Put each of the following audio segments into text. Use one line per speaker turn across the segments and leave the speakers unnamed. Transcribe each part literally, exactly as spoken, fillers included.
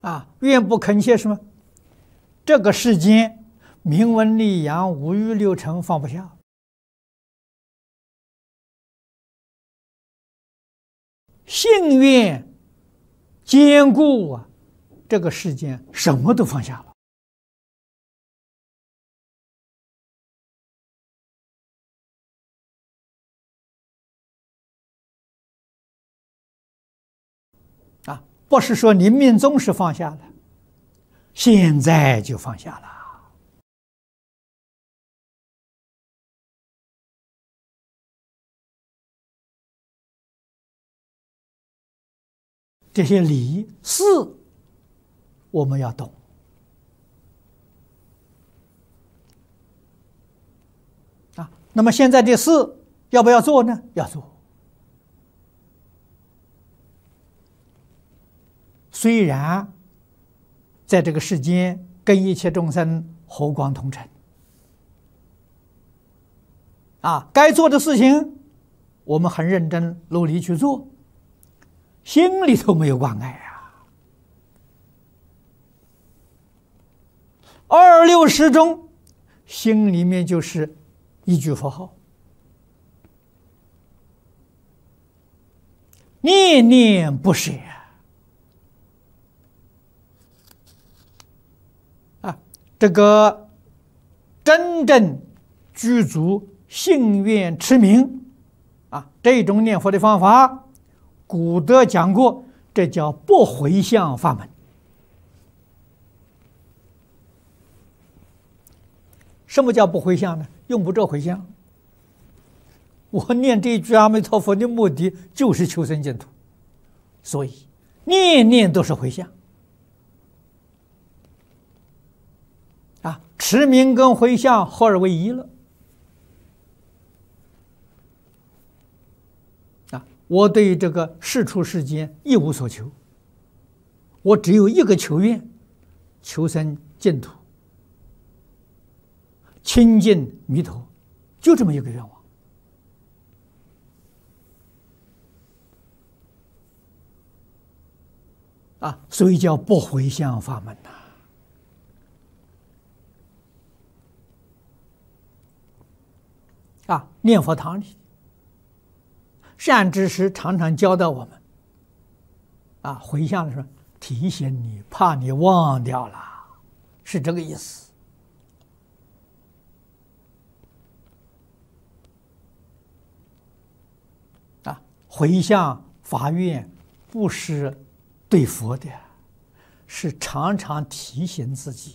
啊，愿不肯切什么？这个世间名闻利养、五欲六尘放不下，信愿坚固啊，这个世间什么都放下了。啊，不是说临命终时放下了，现在就放下了。这些理事我们要懂啊。那么现在的事要不要做呢？要做。虽然在这个世间跟一切众生和光同尘啊，该做的事情我们很认真努力去做，心里头没有挂碍啊。二六时中，心里面就是一句佛号，念念不舍啊。这个真正具足信愿持名啊，这种念佛的方法，古德讲过，这叫不回向法门。什么叫不回向呢？用不着回向。我念这一句阿弥陀佛的目的就是求生净土，所以念念都是回向啊，持名跟回向合二为一了啊！我对这个世出世间一无所求，我只有一个求愿，求生净土，亲近弥陀，就这么一个愿望啊！所以叫不回向法门呐。啊，念佛堂里，善知识常常教导我们啊，回向的时候提醒你，怕你忘掉了，是这个意思。啊，回向发愿不是对佛的，是常常提醒自己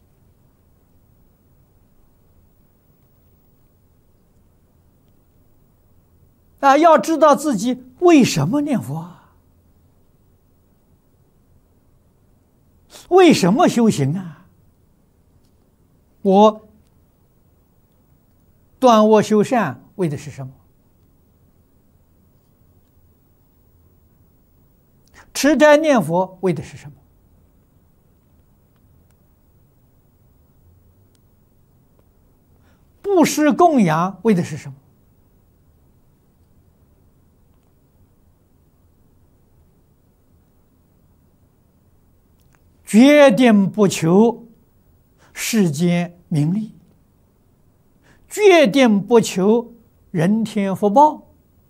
啊，要知道自己为什么念佛啊，为什么修行啊？我断恶修善为的是什么？持斋念佛为的是什么？布施供养为的是什么？决定不求世间名利，决定不求人天福报，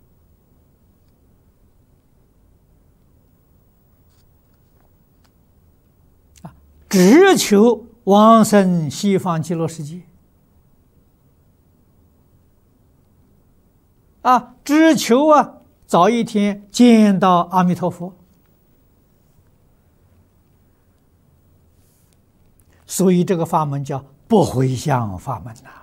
只求往生西方极乐世界啊！只求啊，早一天见到阿弥陀佛。所以这个法门叫不回向法门呐、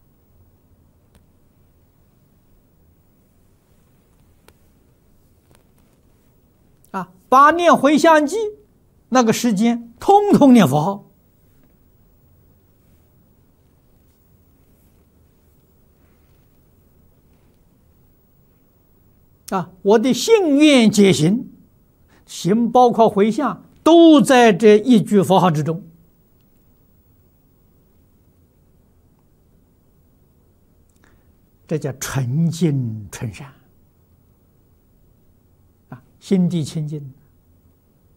啊！啊，把念回向记那个时间通通念佛号啊！我的信愿解行，行包括回向，都在这一句佛号之中。这叫纯净纯善啊，心地清净。